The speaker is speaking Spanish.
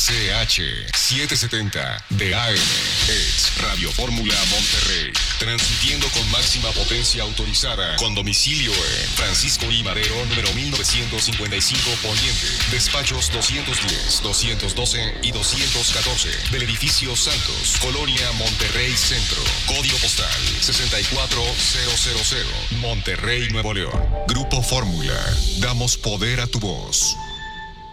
CH 770 de AM. Es Radio Fórmula Monterrey. Transmitiendo con máxima potencia autorizada. Con domicilio en Francisco I. Madero, número 1955 Poniente. Despachos 210, 212 y 214 del edificio Santos, Colonia Monterrey Centro. Código postal 64000. Monterrey, Nuevo León. Grupo Fórmula. Damos poder a tu voz.